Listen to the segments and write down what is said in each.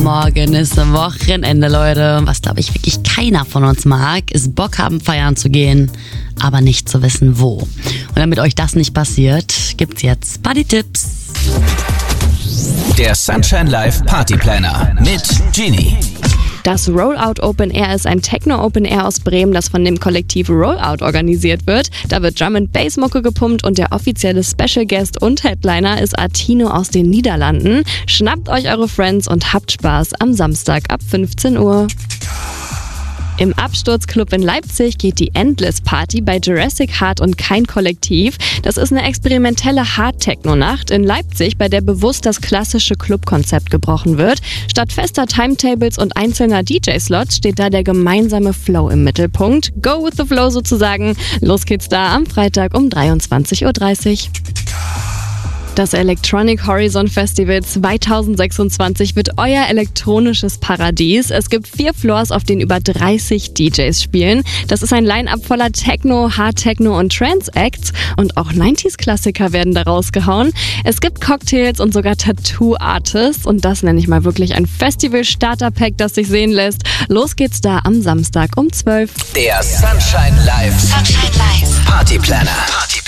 Morgen ist Wochenende, Leute. Was, glaube ich, wirklich keiner von uns mag, ist Bock haben, feiern zu gehen, aber nicht zu wissen, wo. Und damit euch das nicht passiert, gibt's jetzt Party-Tipps. Der Sunshine Live Party Planner mit Genie. Das Rollout Open Air ist ein Techno-Open Air aus Bremen, das von dem Kollektiv Rollout organisiert wird. Da wird Drum-and-Bass-Mucke gepumpt und der offizielle Special Guest und Headliner ist Artino aus den Niederlanden. Schnappt euch eure Friends und habt Spaß am Samstag ab 15 Uhr. Im Absturzclub in Leipzig geht die Endless Party bei Jurassic Heart und kein Kollektiv. Das ist eine experimentelle Hard-Techno-Nacht in Leipzig, bei der bewusst das klassische Clubkonzept gebrochen wird. Statt fester Timetables und einzelner DJ-Slots steht da der gemeinsame Flow im Mittelpunkt. Go with the flow sozusagen. Los geht's da am Freitag um 23:30 Uhr. Das Electronic Horizon Festival 2026 wird euer elektronisches Paradies. Es gibt 4 Floors, auf denen über 30 DJs spielen. Das ist ein Line-Up voller Techno, Hard-Techno und Trance-Acts. Und auch 90s-Klassiker werden da rausgehauen. Es gibt Cocktails und sogar Tattoo-Artists. Und das nenne ich mal wirklich ein Festival-Starter-Pack, das sich sehen lässt. Los geht's da am Samstag um 12. Der Sunshine Live Party Planner.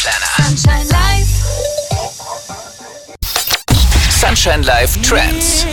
Sunshine Live Trends.